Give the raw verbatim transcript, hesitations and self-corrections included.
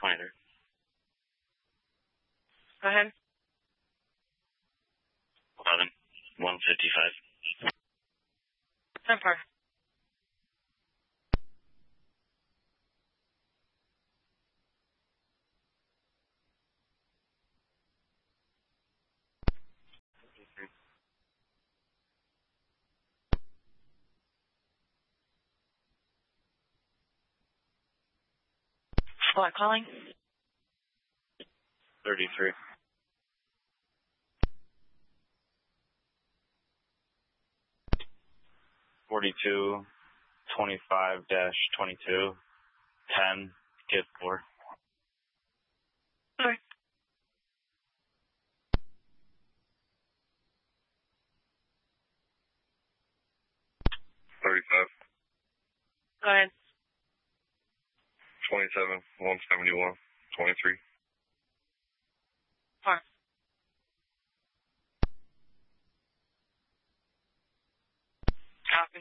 twenty-three. Go ahead. eleven, one fifty-five. ten four. What, calling? thirty-three. forty-two, twenty-five dash twenty-two, ten, kid four. Sorry. thirty-five. Go ahead. twenty-seven, one seventy-one, twenty-three.